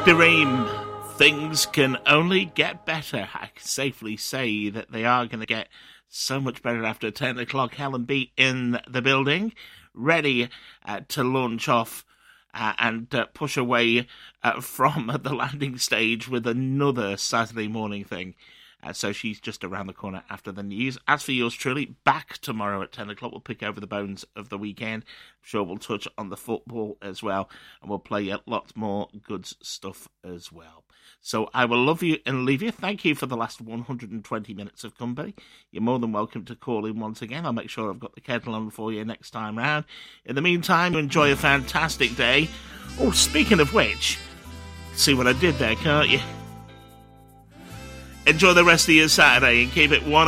Bireem, things can only get better. I can safely say that they are going to get so much better after 10 o'clock. Helen B in the building, ready to launch off and push away from the landing stage with another Saturday morning thing. So she's just around the corner after the news. As for yours truly, back tomorrow at 10 o'clock. We'll pick over the bones of the weekend. I'm sure we'll touch on the football as well. And we'll play lots more good stuff as well. So I will love you and leave you. Thank you for the last 120 minutes of company. You're more than welcome to call in once again. I'll make sure I've got the kettle on for you next time round. In the meantime, enjoy a fantastic day. Oh, speaking of which, see what I did there, can't you? Enjoy the rest of your Saturday and keep it one.